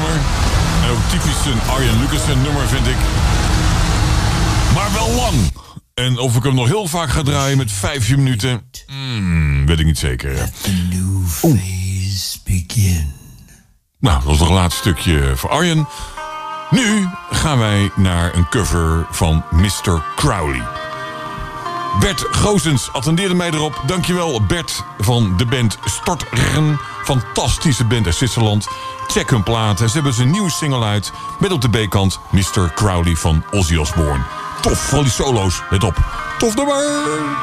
nummer. En ook typisch een Arjen Lucassen nummer, vind ik. Maar wel lang. En of ik hem nog heel vaak ga draaien met 5 minuten... weet ik niet zeker. Nou, dat was nog een laatste stukje voor Arjen. Nu gaan wij naar een cover van Mr. Crowley. Bert Goosens attendeerde mij erop. Dankjewel Bert van de band Stortren. Fantastische band uit Zwitserland. Check hun platen. Ze hebben zijn nieuwe single uit. Met op de B-kant Mr. Crowley van Ozzy Osbourne. Tof, vooral die solo's. Let op. Tof nummer!